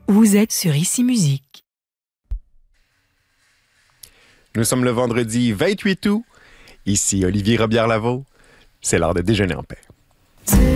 Vous êtes sur Ici Musique. Nous sommes le vendredi 28 août. Ici Olivier Robillard-Lavaux. C'est l'heure de déjeuner en paix.